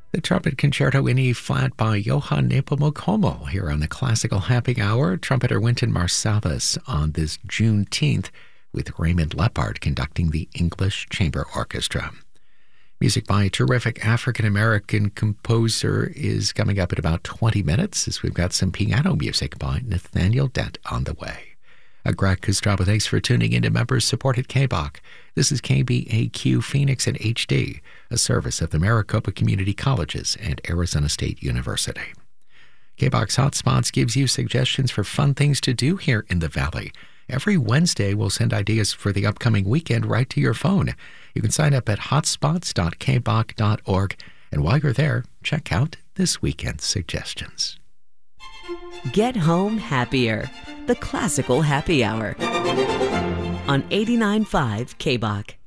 The Trumpet Concerto in E flat by Johann Nepomuk here on the Classical Happy Hour. Trumpeter Wynton Marsalis on this Juneteenth with Raymond Lepard conducting the English Chamber Orchestra. Music by a terrific African-American composer is coming up in about 20 minutes as we've got some piano music by Nathaniel Dent on the way. Greg Kostraba, thanks for tuning in to members-supported KBOC. This is KBAQ Phoenix in HD, a service of the Maricopa Community Colleges and Arizona State University. KBOC's Hotspots gives you suggestions for fun things to do here in the Valley. Every Wednesday, we'll send ideas for the upcoming weekend right to your phone. You can sign up at hotspots.kboc.org, and while you're there, check out this weekend's suggestions. Get home happier. The Classical Happy Hour on 89.5 KBOC.